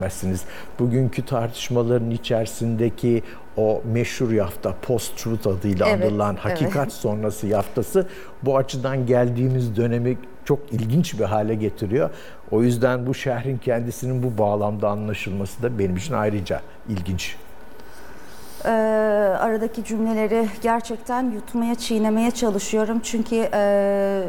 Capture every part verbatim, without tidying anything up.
Bilirsiniz. Bugünkü tartışmaların içerisindeki o meşhur yafta, post-truth adıyla Evet, anılan hakikat evet. sonrası yaftası bu açıdan geldiğimiz dönemi çok ilginç bir hale getiriyor. O yüzden bu şerhin kendisinin bu bağlamda anlaşılması da benim için ayrıca ilginç. Ee, aradaki cümleleri gerçekten yutmaya, çiğnemeye çalışıyorum. Çünkü e,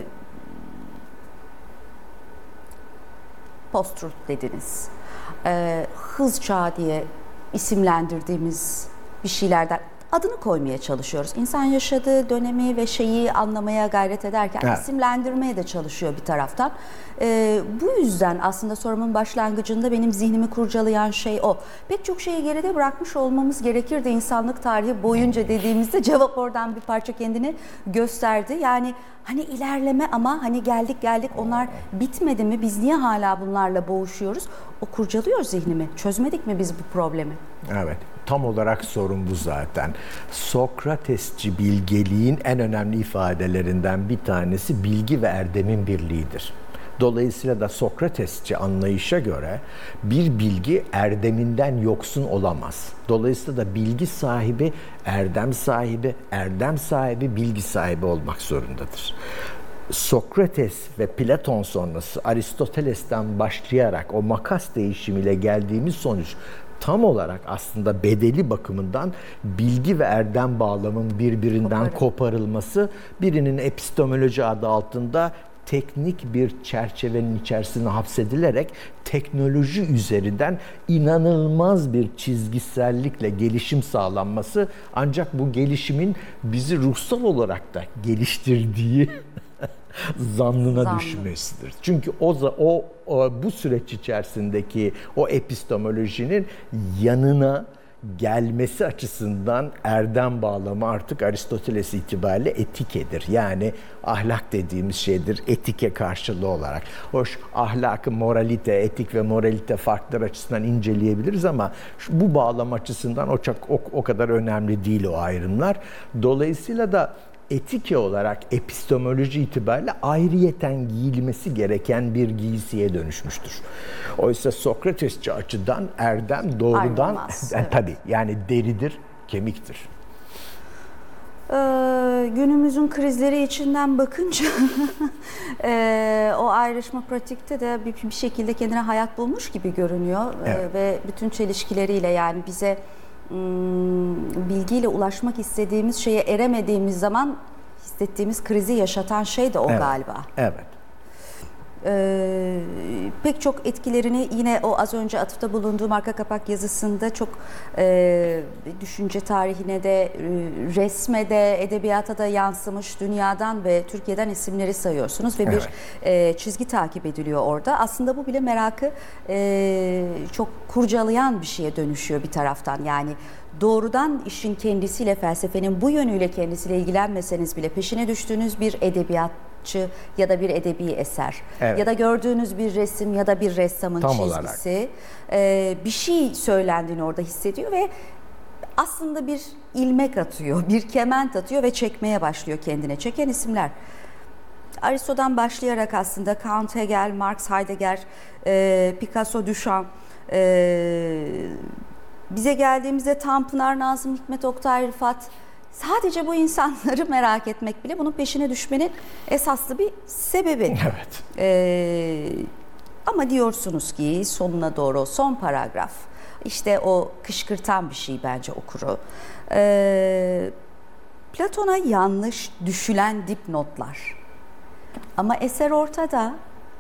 post-truth dediniz. Ee, hız çağı diye isimlendirdiğimiz bir şeylerden adını koymaya çalışıyoruz. İnsan yaşadığı dönemi ve şeyi anlamaya gayret ederken Evet. isimlendirmeye de çalışıyor bir taraftan. Ee, bu yüzden aslında sorumun başlangıcında benim zihnimi kurcalayan şey o. Pek çok şeyi geride bırakmış olmamız gerekirdi insanlık tarihi boyunca dediğimizde cevap oradan bir parça kendini gösterdi. Yani hani ilerleme ama hani geldik geldik onlar bitmedi mi? Biz niye hala bunlarla boğuşuyoruz? O kurcalıyor zihnimi. Çözmedik mi biz bu problemi? Evet, tam olarak sorun bu zaten. Sokratesçi bilgeliğin en önemli ifadelerinden bir tanesi bilgi ve erdemin birliğidir. Dolayısıyla da Sokratesçi anlayışa göre bir bilgi erdeminden yoksun olamaz. Dolayısıyla da bilgi sahibi erdem sahibi, erdem sahibi bilgi sahibi olmak zorundadır. Sokrates ve Platon sonrası Aristoteles'ten başlayarak o makas değişimiyle geldiğimiz sonuç tam olarak aslında bedeli bakımından bilgi ve erdem bağlamın birbirinden Koparın. koparılması, birinin epistemoloji adı altında teknik bir çerçevenin içerisine hapsedilerek teknoloji üzerinden inanılmaz bir çizgisellikle gelişim sağlanması, ancak bu gelişimin bizi ruhsal olarak da geliştirdiği zannına Zannı. düşmesidir. Çünkü o, o, o bu süreç içerisindeki o epistemolojinin yanına gelmesi açısından erdem bağlamı artık Aristoteles itibariyle etikedir. Yani ahlak dediğimiz şeydir etike karşılığı olarak. Hoş ahlakı moralite, etik ve moralite farklar açısından inceleyebiliriz ama şu, bu bağlam açısından o, çok, o, o kadar önemli değil o ayrımlar. Dolayısıyla da etike olarak epistemoloji itibariyle ayrıyeten giyilmesi gereken bir giysiye dönüşmüştür. Oysa Sokratesçi açıdan erdem doğrudan Ayrılmaz, e, evet. tabii yani deridir, kemiktir. Ee, günümüzün krizleri içinden bakınca e, o ayrışma pratikte de bir, bir şekilde kendine hayat bulmuş gibi görünüyor. Evet. Ee, ve bütün çelişkileriyle yani bize ım, bilgiyle ulaşmak istediğimiz şeye eremediğimiz zaman hissettiğimiz krizi yaşatan şey de o Evet. galiba. Evet. Ee, pek çok etkilerini yine o az önce atıfta bulunduğum arka kapak yazısında çok e, düşünce tarihine de, e, resme de, edebiyata da yansımış dünyadan ve Türkiye'den isimleri sayıyorsunuz ve Evet. bir e, çizgi takip ediliyor orada. Aslında bu bile merakı e, çok kurcalayan bir şeye dönüşüyor bir taraftan. Yani doğrudan işin kendisiyle, felsefenin bu yönüyle kendisiyle ilgilenmeseniz bile peşine düştüğünüz bir edebiyat ya da bir edebi eser, Evet. ya da gördüğünüz bir resim ya da bir ressamın Tam çizgisi e, bir şey söylendiğini orada hissediyor ve aslında bir ilmek atıyor, bir kement atıyor ve çekmeye başlıyor kendine. Çeken isimler. Aristo'dan başlayarak aslında Kant, Hegel, Marx, Heidegger, e, Picasso, Duchamp, e, bize geldiğimizde Tanpınar, Nazım Hikmet, Oktay Rıfat, sadece bu insanları merak etmek bile bunun peşine düşmenin esaslı bir sebebi. Evet. Ee, ama diyorsunuz ki sonuna doğru son paragraf işte o kışkırtan bir şey bence okuru. Ee, Platon'a yanlış düşülen dipnotlar. Ama eser ortada.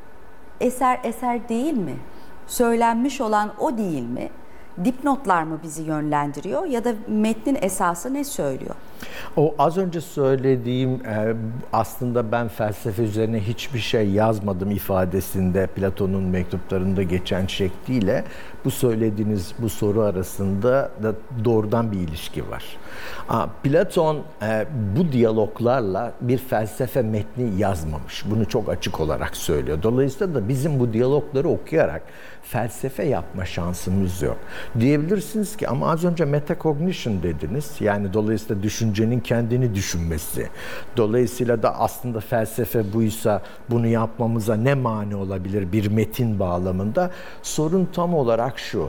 Eser eser değil mi? Söylenmiş olan o değil mi? Dipnotlar mı bizi yönlendiriyor ya da metnin esası ne söylüyor? O az önce söylediğim e, aslında ben felsefe üzerine hiçbir şey yazmadım ifadesinde Platon'un mektuplarında geçen şekliyle bu söylediğiniz bu soru arasında da doğrudan bir ilişki var. Aa, Platon e, bu diyaloglarla bir felsefe metni yazmamış. Bunu çok açık olarak söylüyor. Dolayısıyla da bizim bu diyalogları okuyarak felsefe yapma şansımız yok. Diyebilirsiniz ki ama az önce metacognition dediniz. Yani dolayısıyla düşüncenin kendini düşünmesi. Dolayısıyla da aslında felsefe buysa bunu yapmamıza ne mani olabilir bir metin bağlamında? Sorun tam olarak şu.